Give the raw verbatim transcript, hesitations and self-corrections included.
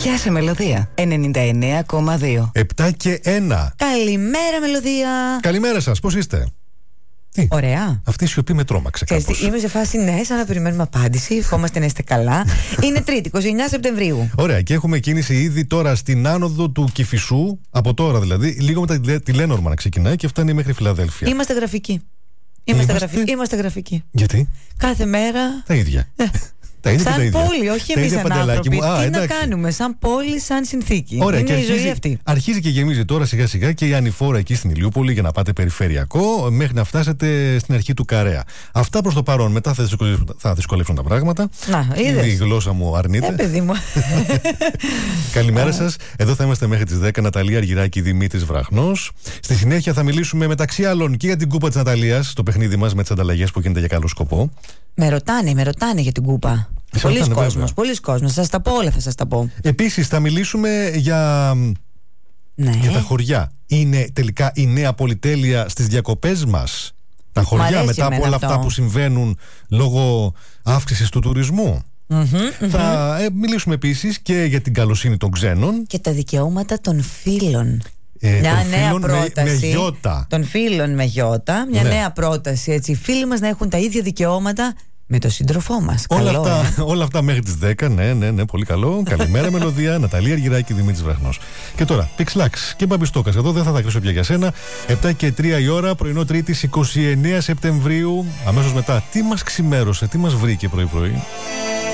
Πιάσε Μελωδία ενενήντα εννέα κόμμα δύο. επτά και ένα. Καλημέρα, Μελωδία. Καλημέρα σας, πώς είστε? Τι? Ωραία. Αυτή η σιωπή με τρόμαξε κάπως. Είμαι σε φάση ναι, σαν να περιμένουμε απάντηση. Ευχόμαστε να είστε καλά. Είναι Τρίτη, είκοσι εννέα Σεπτεμβρίου. Ωραία, και έχουμε κίνηση ήδη τώρα στην άνοδο του Κηφισού, από τώρα δηλαδή, λίγο μετά τη Λένορμα να ξεκινάει και φτάνει μέχρι Φιλαδέλφια. Είμαστε γραφικοί. Είμαστε, Είμαστε... γραφικοί. Είμαστε γραφικοί. Γιατί? Κάθε μέρα. Τα ίδια. Τα ίδια σαν τα ίδια. πόλη, όχι εμείς σαν άνθρωποι. Α, τι εντάξει. να κάνουμε, σαν πόλη, σαν συνθήκη. Ωραία, είναι και η αρχίζει, ζωή αυτή. Αρχίζει και γεμίζει τώρα σιγά σιγά και η ανηφόρα εκεί στην Ηλιούπολη για να πάτε περιφερειακό μέχρι να φτάσετε στην αρχή του Καρέα. Αυτά προς το παρόν. Μετά θα δυσκολεύσουν, θα δυσκολεύσουν τα πράγματα. Να, είδες. Η γλώσσα μου αρνείται. Ε, παιδί μου. Καλημέρα σας. Εδώ θα είμαστε μέχρι τις δέκα. Ναταλία Αργυράκη, Δημήτρης Βραχνός. Στη συνέχεια θα μιλήσουμε μεταξύ άλλων και για την Κούπα της Ναταλίας, το παιχνίδι μας με τις ανταλλαγές που γίνεται για καλό σκοπό. Με ρωτάνε, με ρωτάνε για την Κούπα. Πολλοί κόσμος, πολλοί κόσμος. Θα σας τα πω όλα, θα σας τα πω. Επίσης θα μιλήσουμε για, ναι. για τα χωριά. Είναι τελικά η νέα πολυτέλεια στις διακοπές μας? Τα χωριά μετά από όλα αυτό. αυτά που συμβαίνουν λόγω αύξησης του τουρισμού. Mm-hmm, mm-hmm. Θα ε, μιλήσουμε επίσης και για την καλοσύνη των ξένων και τα δικαιώματα των φίλων. Ε, μια των νέα φίλων πρόταση με, με γιώτα. Των φίλων με γιώτα. Μια ναι. νέα πρόταση, έτσι. Οι φίλοι μας να έχουν τα ίδια δικαιώματα με τον σύντροφό μας. Όλα, καλό, αυτά, ε? όλα αυτά μέχρι τις δέκα. Ναι, ναι, ναι, πολύ καλό. Καλημέρα, Μελωδία. Ναταλία Αργυράκη, Δημήτρης Βραχνός. Και τώρα, Πιξλάξ και Μπαμπιστόκας. Εδώ δεν θα τα κρίσω πια για σένα. επτά και τρία η ώρα, πρωινό Τρίτης είκοσι εννέα Σεπτεμβρίου. Αμέσως μετά, τι μας ξημέρωσε, τι μας βρήκε πρωί-πρωί?